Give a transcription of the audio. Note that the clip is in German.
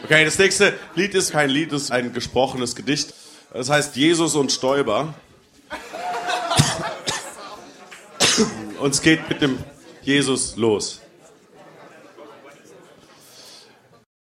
Okay, das nächste Lied ist kein Lied, es ist ein gesprochenes Gedicht. Das heißt Jesus und Stoiber. Und es geht mit dem Jesus los.